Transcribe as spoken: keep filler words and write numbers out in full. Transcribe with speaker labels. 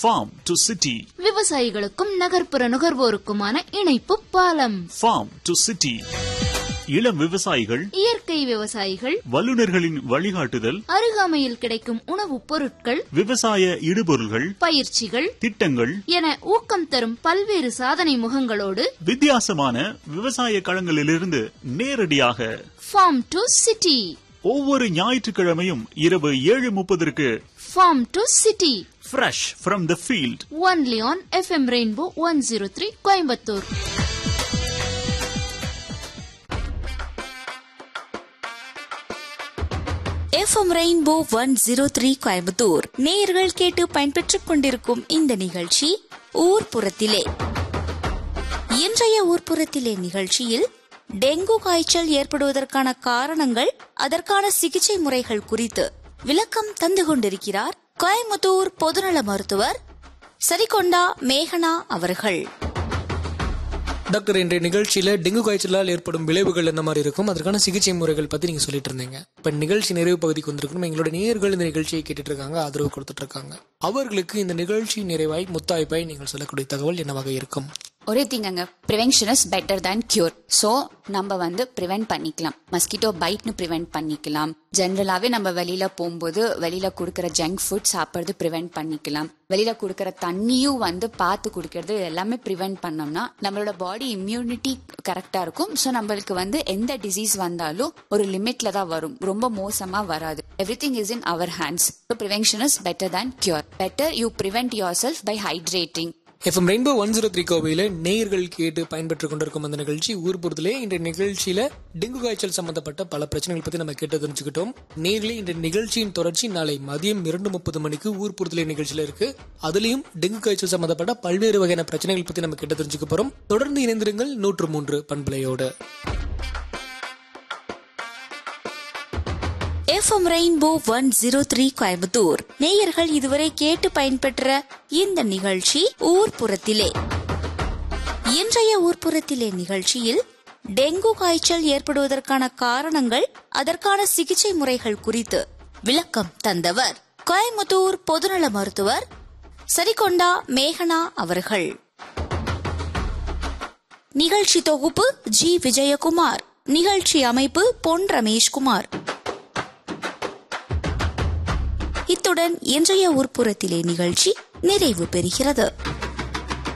Speaker 1: Farm to City.
Speaker 2: விவசாயிகளுக்கும் நகர்ப்புற நுகர்வோருக்குமான இணைப்பு பாலம்.
Speaker 1: Farm to City. இளம் விவசாயிகள்,
Speaker 2: இயற்கை விவசாயிகள்,
Speaker 1: வல்லுநர்களின் வழிகாட்டுதல்,
Speaker 2: அருகாமையில் கிடைக்கும் உணவுப் பொருட்கள்,
Speaker 1: விவசாய இடுபொருள்கள்,
Speaker 2: பயிற்சிகள்,
Speaker 1: திட்டங்கள்
Speaker 2: என ஊக்கம் தரும் பல்வேறு சாதனை முகங்களோடு
Speaker 1: வித்தியாசமான விவசாய களங்களிலிருந்து நேரடியாக
Speaker 2: Farm to City.
Speaker 1: ஒவ்வொரு ஞாயிற்றுக்கிழமையும் இரவு ஏழு முப்பதற்கு
Speaker 2: Farm to City.
Speaker 1: Fresh from the field.
Speaker 2: Only on F M Rainbow one oh three Coimbatore.
Speaker 3: F M Rainbow one oh three Coimbatore நேயர்கள் கேட்டு பயன்பெற்றுக் கொண்டிருக்கும் இந்த நிகழ்ச்சி ஊர்ப்புறத்திலே. இன்றைய ஊர்ப்புறத்திலே நிகழ்ச்சியில் டெங்கு காய்ச்சல் ஏற்படுவதற்கான காரணங்கள், அதற்கான சிகிச்சை முறைகள் குறித்து விளக்கம் தந்து கொண்டிருக்கிறார் கோயம்புத்தூர் பொதுநல மருத்துவர் சரிகொண்டா மேகனா அவர்கள்.
Speaker 4: டாக்டர், இன்றைய நிகழ்ச்சியில டெங்கு காய்ச்சலால் ஏற்படும் விளைவுகள் என்ன மாதிரி இருக்கும், அதற்கான சிகிச்சை முறைகள் பத்தி நீங்க சொல்லிட்டு இருந்தீங்க. இப்ப நிகழ்ச்சி நிறைவு பகுதிக்கு வந்திருக்கணும். எங்களோட நேயர்கள் இந்த நிகழ்ச்சியை கேட்டுட்டு இருக்காங்க, ஆதரவு கொடுத்துட்டு இருக்காங்க. அவர்களுக்கு இந்த நிகழ்ச்சி நிறைவாய் முத்தாய்ப்பாய் நீங்கள் சொல்லக்கூடிய தகவல் என்னவாக இருக்கும்?
Speaker 5: ஒரே திங்கங்க, prevention is better than cure. So நம்ம வந்து ப்ரிவென்ட் பண்ணிக்கலாம். மஸ்கிட்டோ பைட்னு ப்ரிவென்ட் பண்ணிக்கலாம். ஜென்ரலாவே நம்ம வெளியில போகும்போது வெளியில கொடுக்கற ஜங்க் ஃபுட் சாப்பிட்றது ப்ரிவென்ட் பண்ணிக்கலாம். வெளியில கொடுக்கற தண்ணியும் வந்து பார்த்து குடிக்கிறது எல்லாமே ப்ரிவென்ட் பண்ணோம்னா நம்மளோட பாடி இம்யூனிட்டி கரெக்டா இருக்கும். ஸோ நம்மளுக்கு வந்து எந்த டிசீஸ் வந்தாலும் ஒரு லிமிட்ல தான் வரும், ரொம்ப மோசமா வராது. Everything is in our hands. So prevention is better than cure. Better you prevent your self by hydrating.
Speaker 4: F M rainbow one zero three கோவையில நேயர்கள் கேட்டு பயன்பெற்றுக் கொண்டிருக்கும் அந்த நிகழ்ச்சி ஊர்புறத்திலே. இன்றைய நிகழ்ச்சியில டெங்கு காய்ச்சல் சம்பந்தப்பட்ட பல பிரச்சனைகள் பத்தி நம்ம கேட்டு தெரிஞ்சுக்கிட்டோம். நேயர்களே, இந்த நிகழ்ச்சியின் தொடர்ச்சி நாளை மதியம் இரண்டு முப்பது மணிக்கு ஊர்புறத்திலே நிகழ்ச்சியில இருக்கு. அதுலயும் டெங்கு காய்ச்சல் சம்பந்தப்பட்ட பல்வேறு வகையான பிரச்சனைகள் பத்தி நம்ம கேட்டு தெரிஞ்சுக்க போறோம். தொடர்ந்து இணைந்திருங்கள் நூற்று மூன்று பண்பலையோடு.
Speaker 3: F M Rainbow one oh three Coimbatore நேயர்கள் இதுவரை கேட்டு பயன்பெற்ற இந்த நிகழ்ச்சி ஊர்ப்புறத்திலே. இன்றைய ஊர்ப்புறத்திலே நிகழ்ச்சியில் டெங்கு காய்ச்சல் ஏற்படுவதற்கான காரணங்கள், அதற்கான சிகிச்சை முறைகள் குறித்து விளக்கம் தந்தவர் கோயம்புத்தூர் பொதுநல மருத்துவர் சரிகொண்டா மேகனா அவர்கள். நிகழ்ச்சி தொகுப்பு ஜி விஜயகுமார், நிகழ்ச்சி அமைப்பு பொன் ரமேஷ்குமார். இத்துடன் இன்றைய ஊர்ப்புறத்திலே நிகழ்ச்சி நிறைவு பெறுகிறது.